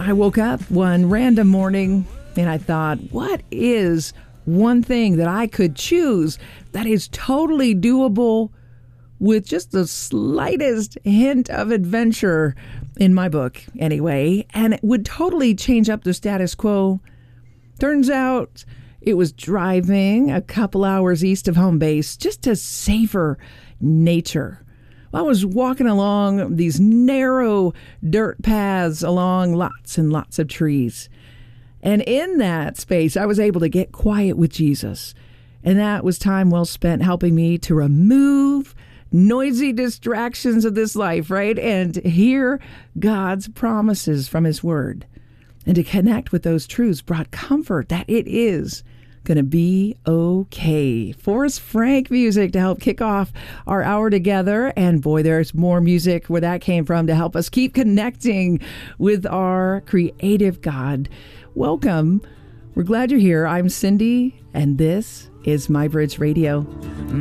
I woke up one random morning and I thought, what is one thing that I could choose that is totally doable with just the slightest hint of adventure in my book anyway, and it would totally change up the status quo? Turns out it was driving a couple hours east of home base just to savor nature. I was walking along these narrow dirt paths along lots and lots of trees. And in that space, I was able to get quiet with Jesus. And that was time well spent helping me to remove noisy distractions of this life, right? And hear God's promises from His Word. And to connect with those truths brought comfort that it is going to be okay. Forrest Frank music to help kick off our hour together. And boy, there's more music where that came from to help us keep connecting with our creative God. Welcome. We're glad you're here. I'm Cindy, and this is My Bridge Radio.